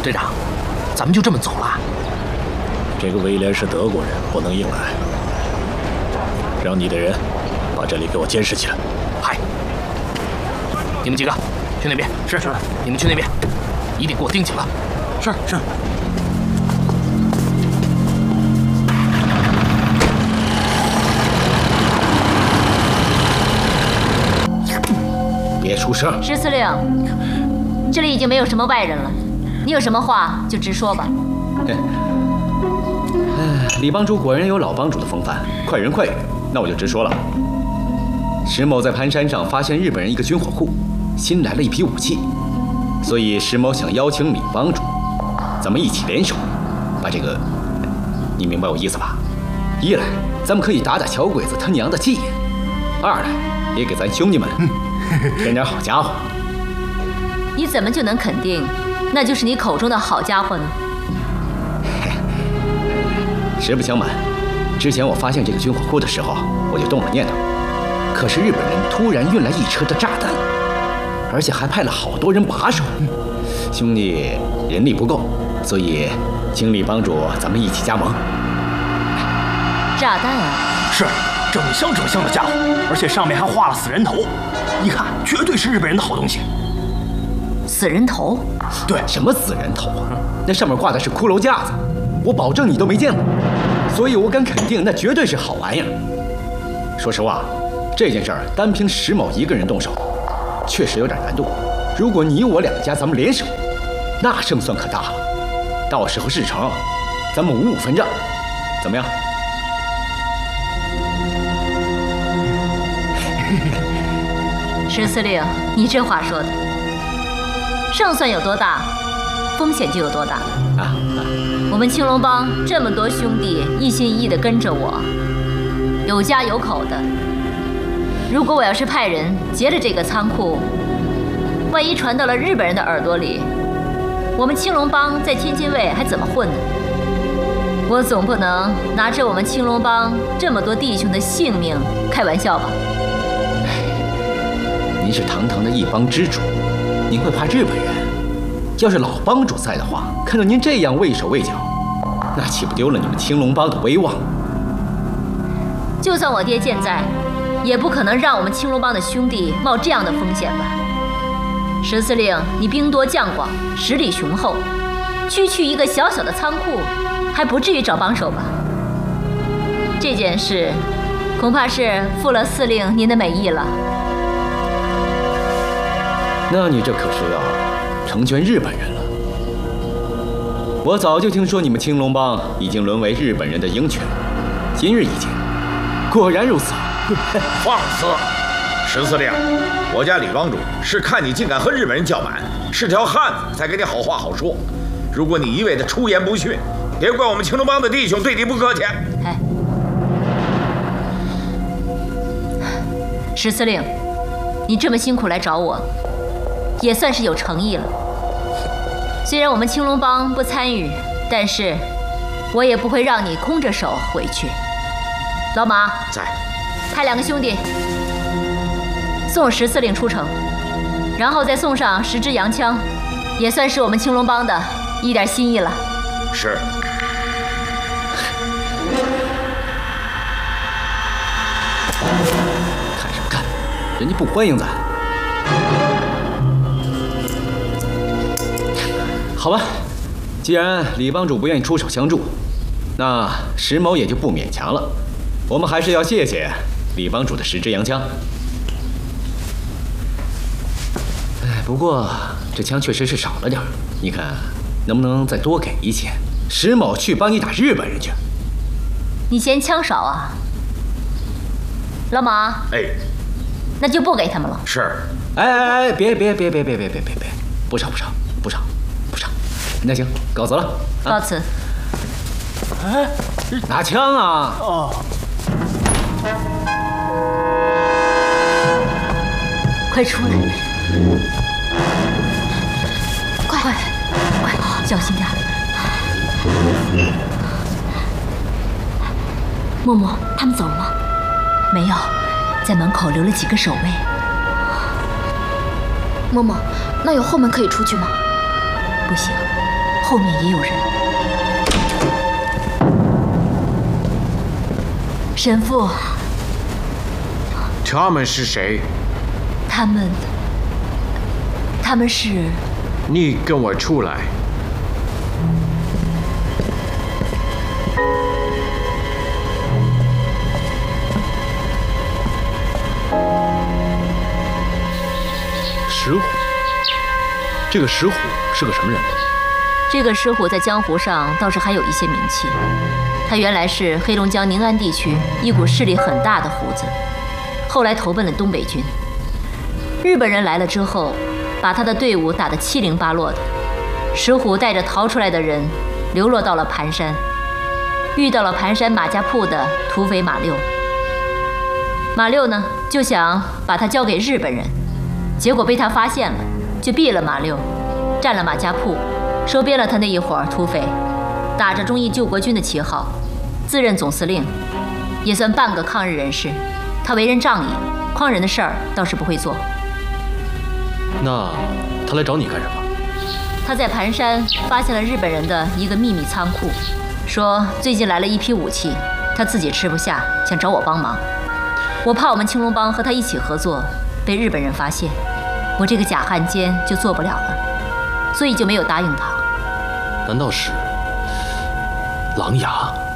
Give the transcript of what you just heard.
队长，咱们就这么走了？ 这个威廉是德国人，不能硬来。让你的人把这里给我监视起来。 嗨，你们几个去那边。是，你们去那边，一定给我盯紧了。 是。 别出声！ 石司令，这里已经没有什么外人了，你有什么话就直说吧。 李帮主果然有老帮主的风范，快人快语。那我就直说了。石某在盘山上发现日本人一个军火库，新来了一批武器，所以石某想邀请李帮主，咱们一起联手，把这个，你明白我意思吧？一来，咱们可以打打小鬼子他娘的气；二来，也给咱兄弟们添点好家伙。 你怎么就能肯定，那就是你口中的好家伙呢？ 实不相瞒，之前我发现这个军火库的时候，我就动了念头。可是日本人突然运来一车的炸弹，而且还派了好多人把守。兄弟人力不够，所以请李帮主咱们一起加盟。 炸弹啊！ 是，整箱的家伙，而且上面还画了死人头，一看绝对是日本人的好东西。 死人头？ 对，什么死人头啊？那上面挂的是骷髅架子，我保证你都没见过，所以我敢肯定那绝对是好玩意儿。说实话，这件事儿单凭石某一个人动手，确实有点难度。如果你我两家咱们联手，那胜算可大了。到时候事成，咱们五五分账，怎么样？ 石司令，你这话说的，胜算有多大，风险就有多大。我们青龙帮这么多兄弟一心一意地跟着我，有家有口的。如果我要是派人劫了这个仓库，万一传到了日本人的耳朵里，我们青龙帮在天津卫还怎么混呢？我总不能拿着我们青龙帮这么多弟兄的性命开玩笑吧？ 您是堂堂的一帮之主，您会怕日本人？要是老帮主在的话，看到您这样畏手畏脚，那岂不丢了你们青龙帮的威望？ 就算我爹健在，也不可能让我们青龙帮的兄弟冒这样的风险吧？石司令，你兵多将广，实力雄厚，区区一个小小的仓库，还不至于找帮手吧？这件事，恐怕是负了司令您的美意了。 那你这可是要成全日本人了。我早就听说你们青龙帮已经沦为日本人的鹰犬，今日一见，果然如此。 放肆！石司令，我家李帮主是看你竟敢和日本人叫板，是条汉子才给你好话好说。如果你一味的出言不逊，别怪我们青龙帮的弟兄对你不客气。 石司令，你这么辛苦来找我，也算是有诚意了。虽然我们青龙帮不参与，但是我也不会让你空着手回去。老马在， 派2个兄弟送石司令出城，然后再送上10支洋枪，也算是我们青龙帮的一点心意了。 是。 看什么看？人家不欢迎咱。好吧，既然李帮主不愿意出手相助，那石某也就不勉强了。我们还是要谢谢李帮主的10支洋枪。不过这枪确实是少了点，你看能不能再多给一些？石某去帮你打日本人去。 你嫌枪少啊？老马，那就不给他们了。 是。 别，不少。那行，告辞了。 告辞。 拿枪啊！ 哦。 快出来！快，小心点。默默，他们走了吗？没有，在门口留了几个守卫。 默默，那有后门可以出去吗？ 不行， 后面也有人。神父， 他们是谁？ 他们是…… 你跟我出来。 石虎，这个石虎是个什么人？ 这个石虎在江湖上倒是还有一些名气。他原来是黑龙江宁安地区一股势力很大的胡子，后来投奔了东北军。日本人来了之后，把他的队伍打得七零八落的。石虎带着逃出来的人，流落到了盘山，遇到了盘山马家铺的土匪马六。马六呢，就想把他交给日本人，结果被他发现了，就毙了马六，占了马家铺，收编了他那一伙土匪，打着忠义救国军的旗号，自任总司令，也算半个抗日人士。他为人仗义，诓人的事儿倒是不会做。 那他来找你干什么？ 他在盘山发现了日本人的一个秘密仓库，说最近来了一批武器，他自己吃不下，想找我帮忙。我怕我们青龙帮和他一起合作，被日本人发现，我这个假汉奸就做不了了，所以就没有答应他。 难道是狼牙？